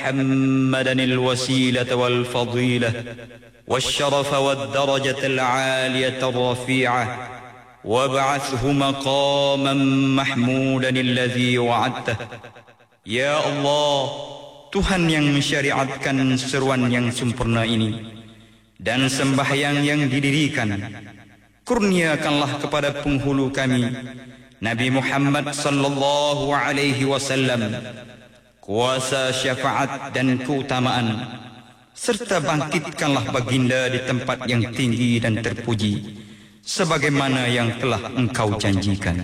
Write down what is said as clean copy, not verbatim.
محمدا الوسيلة والفضيلة والشرف والدرجة العالية الرفيعة وابعثه مقاما محمودا الذي وعدته. Ya Allah, Tuhan yang mensyariatkan seruan yang sempurna ini dan sembahyang yang didirikan, kurniakanlah kepada penghulu kami Nabi Muhammad sallallahu alaihi wasallam kuasa syafaat dan keutamaan, serta bangkitkanlah baginda di tempat yang tinggi dan terpuji sebagaimana yang telah engkau janjikan.